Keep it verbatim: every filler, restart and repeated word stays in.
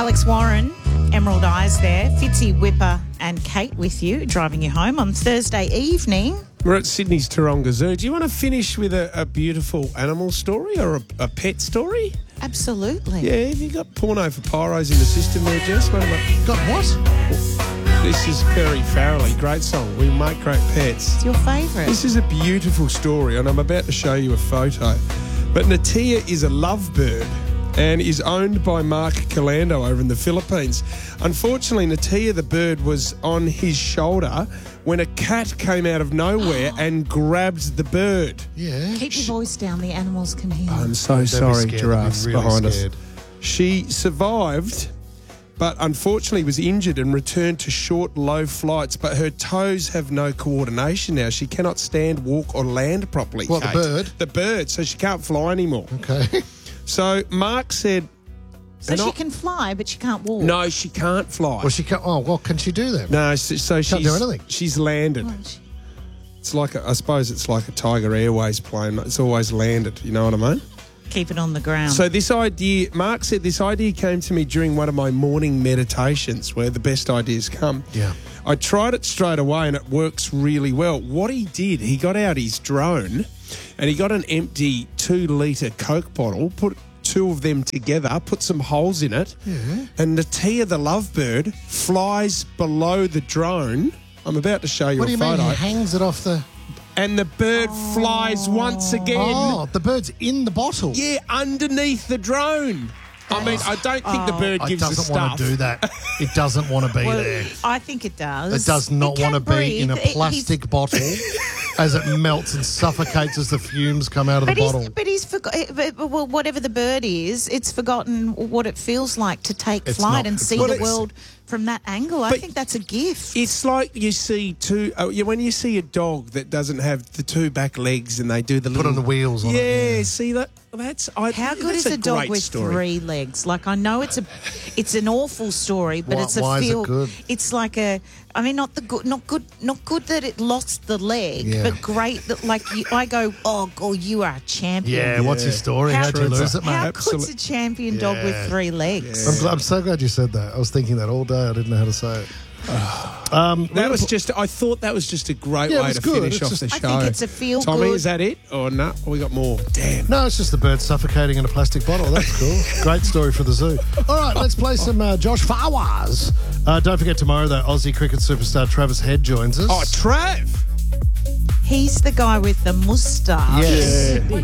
Alex Warren, Emerald Eyes there, Fitzy, Whipper and Kate with you, driving you home on Thursday evening. We're at Sydney's Taronga Zoo. Do you want to finish with a, a beautiful animal story or a, a pet story? Absolutely. Yeah, have you got porno for pyros in the system there, Jess? What about, Got what? this is Perry Farrelly. Great song. We make great pets. It's your favourite. This is a beautiful story, and I'm about to show you a photo. But Natia is a lovebird and is owned by Mark Calando over in the Philippines. Unfortunately, Natia the bird was on his shoulder when a cat came out of nowhere and grabbed the bird. Yeah. Keep your voice down, the animals can hear. I'm so They'd be sorry, scared. They'd be giraffes really behind scared. us. She survived, but unfortunately was injured and returned to short, low flights. But her toes have no coordination now. She cannot stand, walk or land properly. What, the Kate. bird? The bird, so she can't fly anymore. Okay. So Mark said... So and she I- can fly, but she can't walk. No, she can't fly. Well, she can't. Oh, what can she do then? no, so, so Can't she's, do anything. she's landed. Oh, she- It's like, a, I suppose it's like a Tiger Airways plane. It's always landed, you know what I mean? Keep it on the ground. So this idea, Mark said this idea came to me during one of my morning meditations where the best ideas come. Yeah. I tried it straight away and it works really well. What he did, he got out his drone and he got an empty two litre Coke bottle, put two of them together, put some holes in it, Yeah. and Natia the lovebird flies below the drone. I'm about to show you What do a you photo. mean? He hangs it off the... And the bird flies once again. Oh, the bird's in the bottle. Yeah, underneath the drone. I mean, I don't think the bird It gives the doesn't stuff. want to do that. It doesn't want to be Well, there. I think it does. It does not It want to can be in a breathe. It- plastic bottle as it melts and suffocates as the fumes come out of But the he's, bottle. but he's forgotten. Well, whatever the bird is, it's forgotten what it feels like to take It's flight not- and it's see not- the Well, it's- world from that angle. I But- think that's a gift. It's like you see two. Uh, yeah, when you see a dog that doesn't have the two back legs and they do the Put little on the wheels on yeah, it, yeah. see that? That's I, How good that's is a, dog great with story. three legs? Like, I know it's a, it's an awful story, but Why- it's a why is it feel. good? It's like a. I mean, not the good, not good, not good that it lost the leg, Yeah. but great that like you, I go, oh, God, you are a champion. Yeah, what's your story? How How'd you good's lose a- it, mate? How Absolute- good's a champion dog with Yeah. three legs? I'm, gl- I'm so glad you said that. I was thinking that all day. I didn't know how to say it. um, That was just. I thought that was just a great Yeah, it way was to good. finish It's off just- the I show. think it's a feel Tommy, good. is that it or no? We got more. Damn. No, it's just the bird suffocating in a plastic bottle. That's cool. Great story for the zoo. All right, let's play some uh, Josh Fawaz. Uh, don't forget tomorrow, though, Aussie cricket superstar Travis Head joins us. Oh, Trav. He's the guy with the moustache. Yes. Yeah.